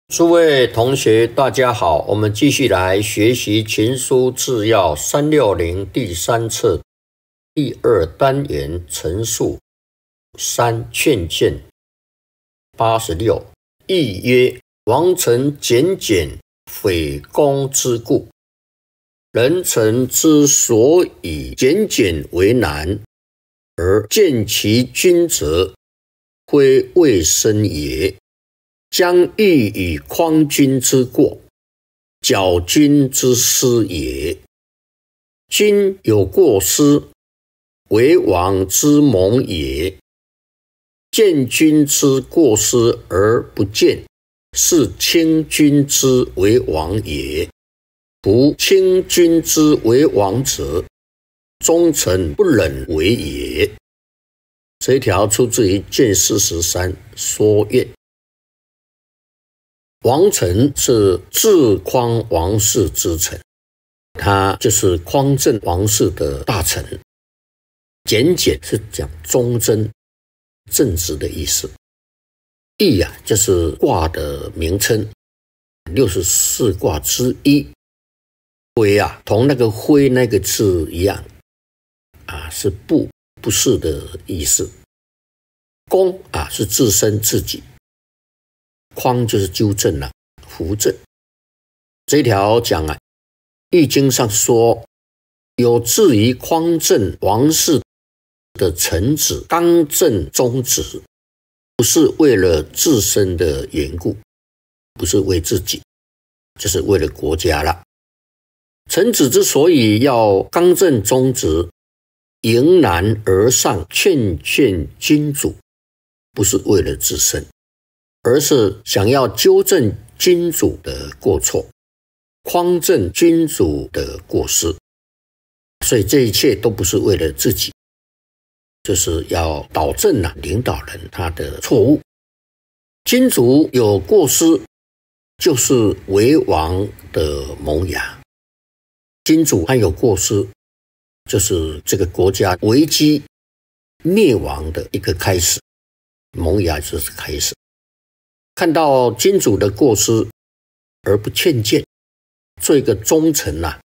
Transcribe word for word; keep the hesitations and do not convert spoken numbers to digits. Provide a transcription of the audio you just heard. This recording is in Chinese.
诸位同学，大家好，我们继续来学习《秦书治要》三六零第三册第二单元陈述三劝谏八十六。议曰：王臣简简匪公之故。人臣之所以简简为难，而见其君者，非未深也。将欲以匡君之过，矫君之失也。君有过失，为王之蒙也。见君之过失而不见，是轻君之为王也。夫轻君之为王者，忠臣不忍为也。这一条出自于卷四十三说苑。王臣是治匡王室之臣，他就是匡正王室的大臣。简简是讲忠贞正直的意思。易啊，就是卦的名称，六十四卦之一。辉啊，同那个辉那个字一样啊，是不不是的意思。公啊，是自身自己。匡就是纠正了，扶正。这一条讲啊，《易经》上说，有志于匡正王室的臣子刚正忠直，不是为了自身的缘故，不是为自己，就是为了国家了。臣子之所以要刚正忠直，迎难而上，劝劝君主，不是为了自身，而是想要纠正君主的过错，匡正君主的过失。所以这一切都不是为了自己，就是要导正啊领导人他的错误。君主有过失，就是为王的萌芽。君主他有过失，就是这个国家危机灭亡的一个开始，萌芽就是开始。看到君主的过失而不劝谏，做一个忠臣啊，